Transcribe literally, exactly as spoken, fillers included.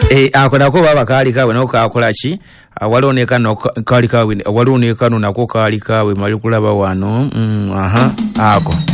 Eh ako nako baba kali kawe no kakola ki awaloneka no kali kawe awaloneka no nako kali kawe mali kulaba wano mm, aha ako